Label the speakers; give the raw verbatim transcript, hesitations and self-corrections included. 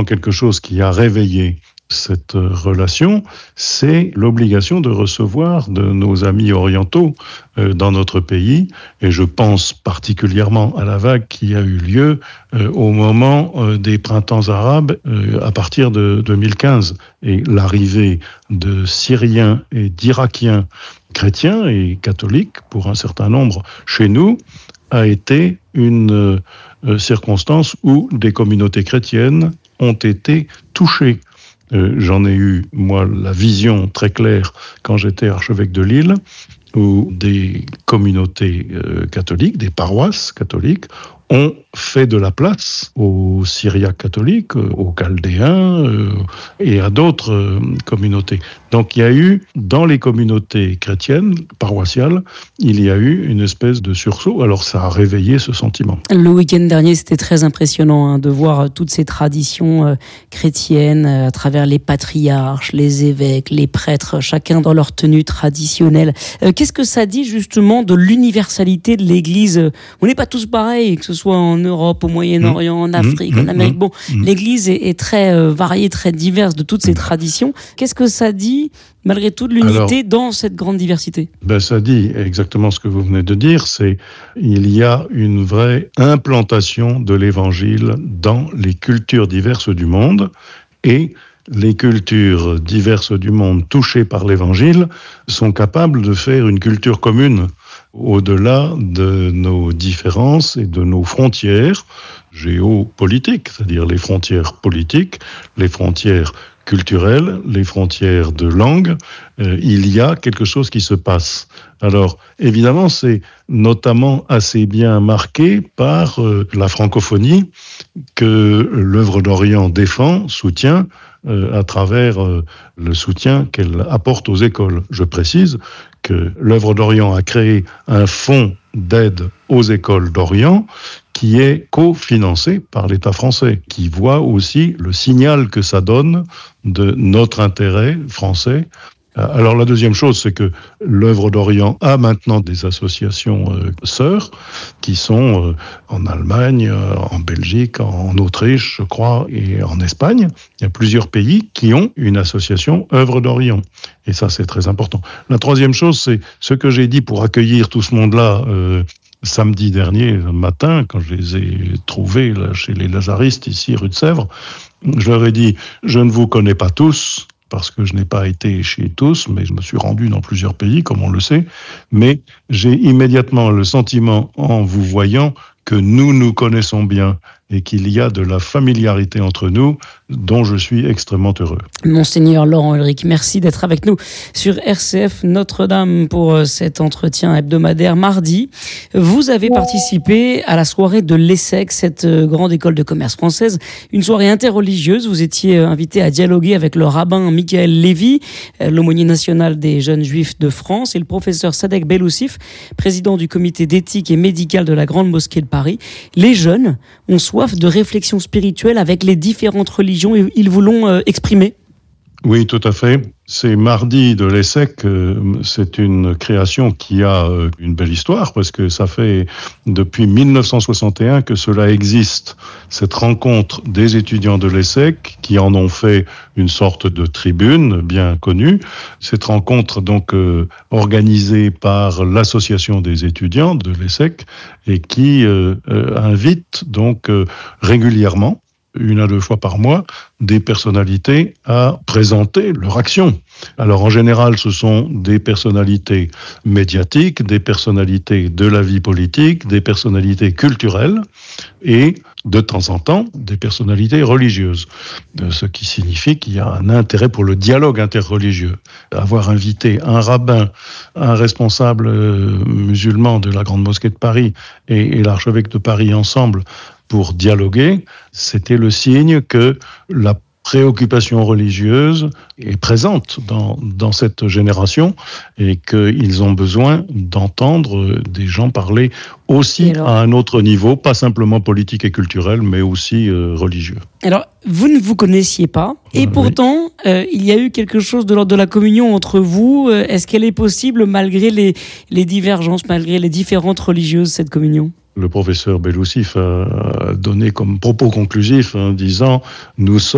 Speaker 1: quelque chose qui a réveillé cette relation, c'est l'obligation de recevoir de nos amis orientaux euh, dans notre pays. Et je pense particulièrement à la vague qui a eu lieu euh, au moment euh, des printemps arabes euh, à partir de deux mille quinze. Et l'arrivée de Syriens et d'Irakiens chrétiens et catholiques, pour un certain nombre chez nous, a été une euh, circonstance où des communautés chrétiennes ont été touchées. Euh, j'en ai eu, moi, la vision très claire quand j'étais archevêque de Lille, où des communautés euh, catholiques, des paroisses catholiques, ont fait de la place aux Syriaques catholiques, aux Chaldéens euh, et à d'autres euh, communautés. Donc il y a eu, dans les communautés chrétiennes, paroissiales, il y a eu une espèce de sursaut. Alors ça a réveillé ce sentiment.
Speaker 2: Le week-end dernier, c'était très impressionnant hein, de voir toutes ces traditions euh, chrétiennes euh, à travers les patriarches, les évêques, les prêtres, chacun dans leur tenue traditionnelle. Euh, qu'est-ce que ça dit justement de l'universalité de l'Église ? On n'est pas tous pareils, que ce soit en Europe, au Moyen-Orient, en Afrique, mmh, en Amérique. Bon, mmh. l'Église est, est très euh, variée, très diverse de toutes ces traditions. Qu'est-ce que ça dit, malgré tout, de l'unité Alors, dans cette grande diversité ?
Speaker 1: Ben ça dit exactement ce que vous venez de dire, c'est il y a une vraie implantation de l'Évangile dans les cultures diverses du monde, et les cultures diverses du monde touchées par l'Évangile sont capables de faire une culture commune au-delà de nos différences et de nos frontières géopolitiques, c'est-à-dire les frontières politiques, les frontières culturelles, les frontières de langue. Euh, il y a quelque chose qui se passe. Alors, évidemment, c'est notamment assez bien marqué par euh, la francophonie que l'œuvre d'Orient défend, soutient, euh, à travers euh, le soutien qu'elle apporte aux écoles. Je précise que l'œuvre d'Orient a créé un fonds d'aide aux écoles d'Orient qui est cofinancé par l'État français, qui voit aussi le signal que ça donne de notre intérêt français. Alors la deuxième chose, c'est que l'œuvre d'Orient a maintenant des associations euh, sœurs qui sont euh, en Allemagne, euh, en Belgique, en Autriche, je crois, et en Espagne. Il y a plusieurs pays qui ont une association œuvre d'Orient. Et ça, c'est très important. La troisième chose, c'est ce que j'ai dit pour accueillir tout ce monde-là euh, samedi dernier matin, quand je les ai trouvés là, chez les Lazaristes, ici, rue de Sèvres. Je leur ai dit, je ne vous connais pas tous, parce que je n'ai pas été chez tous, mais je me suis rendu dans plusieurs pays, comme on le sait. Mais j'ai immédiatement le sentiment, en vous voyant, que nous nous connaissons bien et qu'il y a de la familiarité entre nous, dont je suis extrêmement heureux.
Speaker 2: Monseigneur Laurent Ulrich, merci d'être avec nous sur R C F Notre-Dame pour cet entretien hebdomadaire mardi. Vous avez participé à la soirée de l'ESSEC, cette grande école de commerce française, une soirée interreligieuse. Vous étiez invité à dialoguer avec le rabbin Michael Lévy, l'aumônier national des jeunes juifs de France, et le professeur Sadek Beloussif, président du comité d'éthique et médical de la Grande Mosquée de Paris. Les jeunes ont soif de réflexion spirituelle avec les différentes religions et ils vous l'ont euh, exprimé.
Speaker 1: Oui, tout à fait. C'est mardi de l'ESSEC, euh, c'est une création qui a euh, une belle histoire parce que ça fait depuis mille neuf cent soixante et un que cela existe, cette rencontre des étudiants de l'ESSEC qui en ont fait une sorte de tribune bien connue. Cette rencontre donc euh, organisée par l'association des étudiants de l'ESSEC et qui euh, euh, invite donc euh, régulièrement, une à deux fois par mois, des personnalités à présenter leur action. Alors en général, ce sont des personnalités médiatiques, des personnalités de la vie politique, des personnalités culturelles et de temps en temps des personnalités religieuses. Ce qui signifie qu'il y a un intérêt pour le dialogue interreligieux. Avoir invité un rabbin, un responsable musulman de la Grande Mosquée de Paris et, et l'archevêque de Paris ensemble pour dialoguer, c'était le signe que la préoccupation religieuse est présente dans, dans cette génération et qu'ils ont besoin d'entendre des gens parler aussi alors, à un autre niveau, pas simplement politique et culturel, mais aussi euh, religieux.
Speaker 2: Alors, vous ne vous connaissiez pas, et ah, pourtant, oui. euh, il y a eu quelque chose de l'ordre de la communion entre vous. Est-ce qu'elle est possible malgré les, les divergences, malgré les différentes religieuses, cette communion ?
Speaker 1: Le professeur Beloussif a donné comme propos conclusif en disant « Nous sommes